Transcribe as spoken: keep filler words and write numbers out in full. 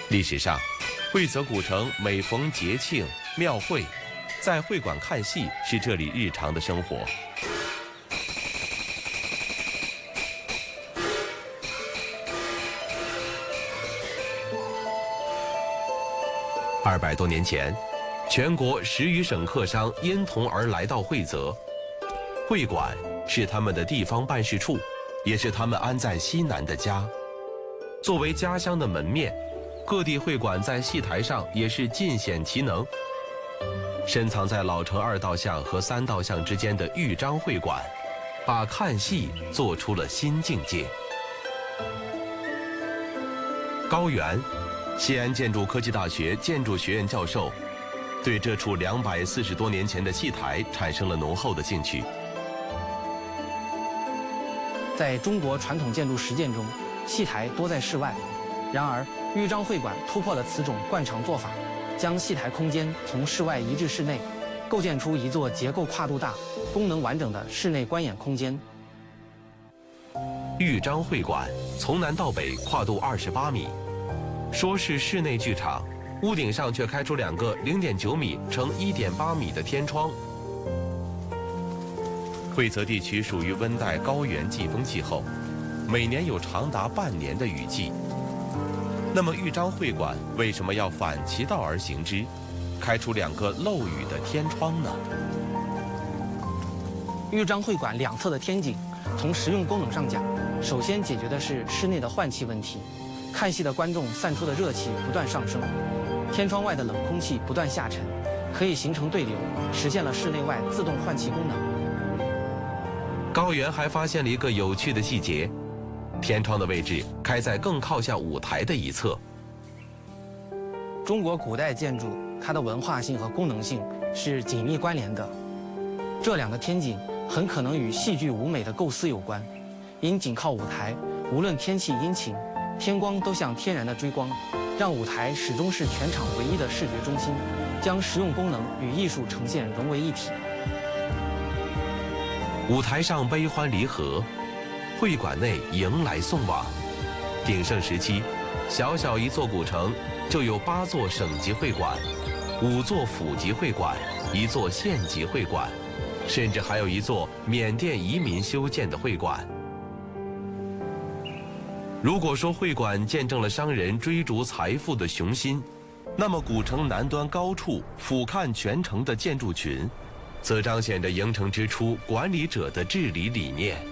历史上，惠泽古城每逢节庆、庙会，在会馆看戏是这里日常的生活。二百多年前，全国十余省客商因同而来到惠泽，会馆是他们的地方办事处，也是他们安在西南的家。作为家乡的门面，各地会馆在戏台上也是尽显其能。深藏在老城二道巷和三道巷之间的豫章会馆，把看戏做出了新境界。高原，西安建筑科技大学建筑学院教授，对这处两百四十多年前的戏台产生了浓厚的兴趣。 在中国传统建筑实践中，戏台多在室外，然而豫章会馆突破了此种惯常做法，将戏台空间从室外移至室内，构建出一座结构跨度大、功能完整的室内观演空间。 豫章会馆从南到北跨度二十八米，说是室内剧场，屋顶上却开出两个零点九米乘一点八米的天窗。惠泽地区属于温带高原季风气候，每年有长达半年的雨季。那么豫章会馆为什么要反其道而行之，开出两个漏雨的天窗呢？ 豫章会馆两侧的天井，从实用功能上讲，首先解决的是室内的换气问题。看戏的观众散出的热气不断上升，天窗外的冷空气不断下沉，可以形成对流，实现了室内外自动换气功能。 高原还发现了一个有趣的细节，天窗的位置开在更靠向舞台的一侧。 中国古代建筑，它的文化性和功能性是紧密关联的。这两个天井很可能与戏剧舞美的构思有关，因紧靠舞台，无论天气阴晴，天光都像天然的追光，让舞台始终是全场唯一的视觉中心，将实用功能与艺术呈现融为一体。 舞台上悲欢离合，会馆内迎来送往。鼎盛时期，小小一座古城就有八座省级会馆，五座府级会馆，一座县级会馆，甚至还有一座缅甸移民修建的会馆。如果说会馆见证了商人追逐财富的雄心，那么古城南端高处俯瞰全城的建筑群，则彰显着营城之初管理者的治理理念。